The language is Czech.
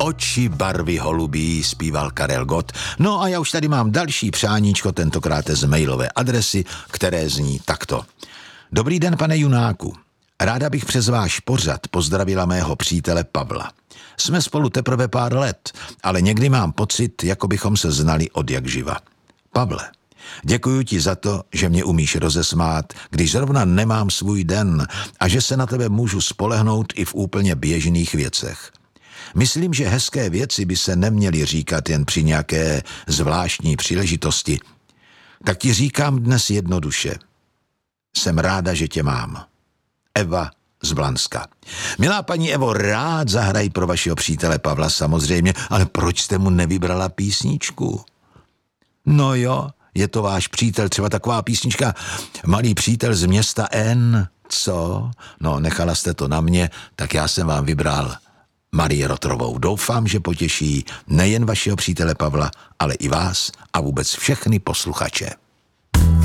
Oči barvy holubí, zpíval Karel Gott. No a já už tady mám další přáníčko, tentokrát z mailové adresy, které zní takto. Dobrý den, pane Junáku. Ráda bych přes váš pořad pozdravila mého přítele Pavla. Jsme spolu teprve pár let, ale někdy mám pocit, jako bychom se znali od jak živa. Pavle, děkuji ti za to, že mě umíš rozesmát, když zrovna nemám svůj den a že se na tebe můžu spolehnout i v úplně běžných věcech. Myslím, že hezké věci by se neměly říkat jen při nějaké zvláštní příležitosti. Tak ti říkám dnes jednoduše. Jsem ráda, že tě mám. Eva z Blanska. Milá paní Evo, rád zahraj pro vašeho přítele Pavla samozřejmě, ale proč jste mu nevybrala písničku? No jo, je to váš přítel, třeba taková písnička Malý přítel z města N. Co? No, nechala jste to na mě, tak já jsem vám vybral Marii Rotrovou. Doufám, že potěší nejen vašeho přítele Pavla, ale i vás a vůbec všechny posluchače.